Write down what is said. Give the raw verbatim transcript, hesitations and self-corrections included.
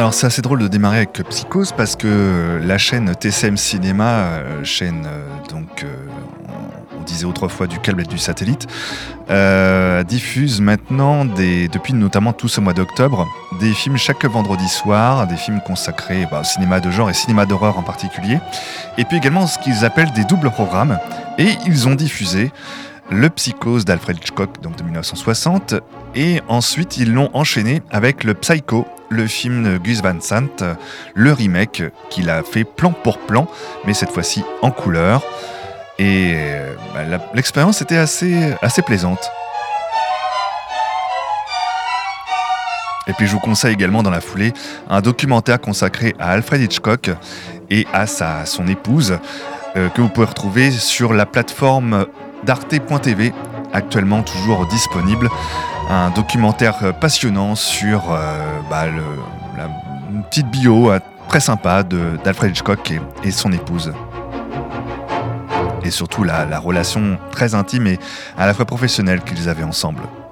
Alors c'est assez drôle de démarrer avec Psychose parce que la chaîne T C M Cinéma, euh, chaîne euh, donc euh, on, on disait autrefois du câble et du satellite, euh, diffuse maintenant des, depuis notamment tout ce mois d'octobre des films chaque vendredi soir, des films consacrés bah, au cinéma de genre et cinéma d'horreur en particulier, et puis également ce qu'ils appellent des doubles programmes. Et ils ont diffusé le Psychose d'Alfred Hitchcock, donc de dix-neuf cent soixante, et ensuite ils l'ont enchaîné avec le Psycho, le film de Gus Van Sant, le remake qu'il a fait plan pour plan, mais cette fois-ci en couleur. Et bah, la, l'expérience était assez, assez plaisante. Et puis je vous conseille également dans la foulée un documentaire consacré à Alfred Hitchcock et à sa, son épouse, euh, que vous pouvez retrouver sur la plateforme d'arte point t v, actuellement toujours disponible. Un documentaire passionnant sur euh, bah, le, la, une petite bio euh, très sympa de, d'Alfred Hitchcock et, et son épouse. Et surtout la, la relation très intime et à la fois professionnelle qu'ils avaient ensemble.